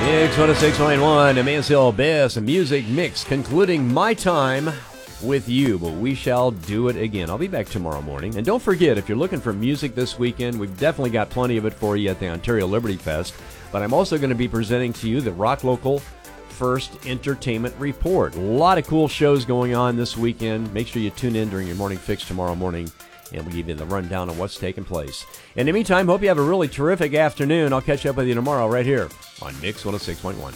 Mix 106.1, the Mansfield Best Music Mix, concluding my time with you, but we shall do it again. I'll be back tomorrow morning. And don't forget, if you're looking for music this weekend, we've definitely got plenty of it for you at the Ontario Liberty Fest. But I'm also going to be presenting to you the Rock Local First Entertainment Report. A lot of cool shows going on this weekend. Make sure you tune in during your morning fix tomorrow morning, and we'll give you the rundown on what's taking place. In the meantime, hope you have a really terrific afternoon. I'll catch up with you tomorrow right here on Mix 106.1.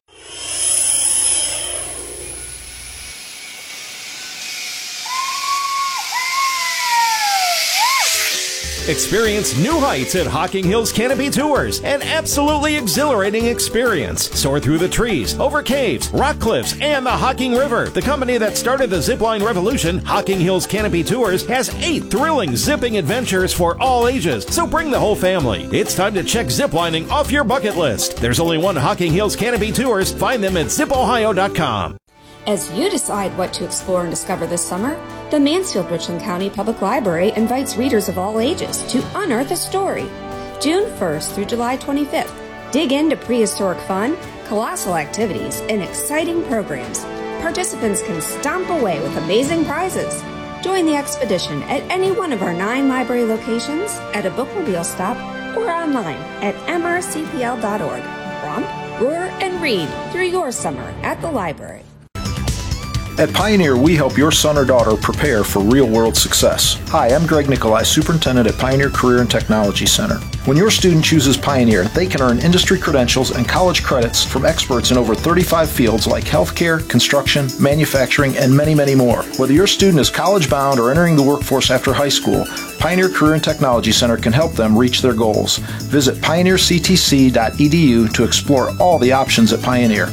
Experience new heights at Hocking Hills Canopy Tours, an absolutely exhilarating experience. Soar through the trees, over caves, rock cliffs, and the Hocking River. The company that started the zipline revolution, Hocking Hills Canopy Tours, has 8 thrilling zipping adventures for all ages, so bring the whole family. It's time to check ziplining off your bucket list. There's only one Hocking Hills Canopy Tours. Find them at zipohio.com. As you decide what to explore and discover this summer, the Mansfield-Richland County Public Library invites readers of all ages to unearth a story. June 1st through July 25th, dig into prehistoric fun, colossal activities, and exciting programs. Participants can stomp away with amazing prizes. Join the expedition at any one of our 9 library locations, at a bookmobile stop, or online at mrcpl.org. Romp, roar, and read through your summer at the library. At Pioneer, we help your son or daughter prepare for real-world success. Hi, I'm Greg Nicolai, Superintendent at Pioneer Career and Technology Center. When your student chooses Pioneer, they can earn industry credentials and college credits from experts in over 35 fields like healthcare, construction, manufacturing, and many, many more. Whether your student is college-bound or entering the workforce after high school, Pioneer Career and Technology Center can help them reach their goals. Visit pioneerctc.edu to explore all the options at Pioneer.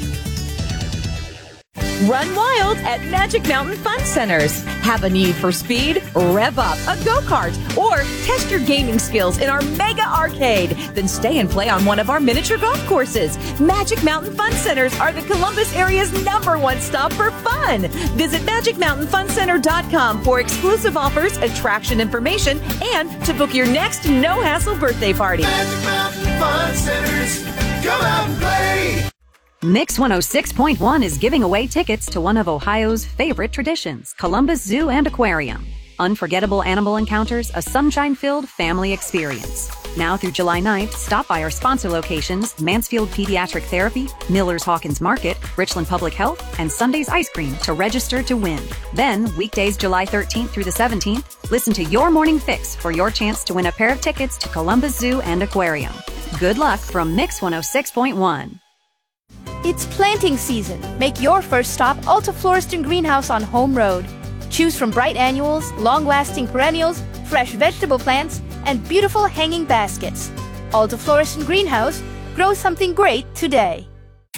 Run wild at Magic Mountain Fun Centers. Have a need for speed? Rev up a go-kart or test your gaming skills in our mega arcade. Then stay and play on one of our miniature golf courses. Magic Mountain Fun Centers are the Columbus area's #1 stop for fun. Visit magicmountainfuncenter.com for exclusive offers, attraction information, and to book your next no-hassle birthday party. Magic Mountain Fun Centers. Come out and play. Mix 106.1 is giving away tickets to one of Ohio's favorite traditions, Columbus Zoo and Aquarium. Unforgettable animal encounters, a sunshine-filled family experience. Now through July 9th, stop by our sponsor locations, Mansfield Pediatric Therapy, Miller's Hawkins Market, Richland Public Health, and Sunday's Ice Cream to register to win. Then, weekdays July 13th through the 17th, listen to Your Morning Fix for your chance to win a pair of tickets to Columbus Zoo and Aquarium. Good luck from Mix 106.1. It's planting season. Make your first stop Alta Florist and Greenhouse on Home Road. Choose from bright annuals, long-lasting perennials, fresh vegetable plants, and beautiful hanging baskets. Alta Florist and Greenhouse, grow something great today.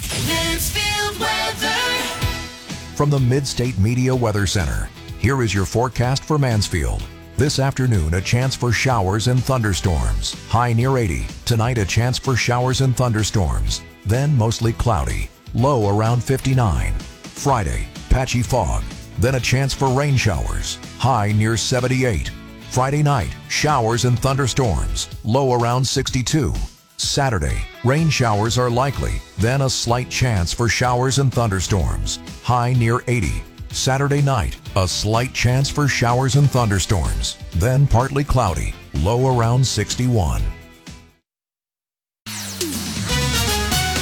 Mansfield weather. From the Mid-State Media Weather Center, here is your forecast for Mansfield. This afternoon, a chance for showers and thunderstorms. High near 80. Tonight, a chance for showers and thunderstorms. Then mostly cloudy, low around 59. Friday, patchy fog, then a chance for rain showers, high near 78. Friday night, showers and thunderstorms, low around 62. Saturday, rain showers are likely, then a slight chance for showers and thunderstorms, high near 80. Saturday night, a slight chance for showers and thunderstorms, then partly cloudy, low around 61.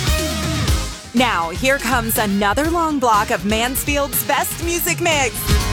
Now, here comes another long block of Mansfield's best music mix.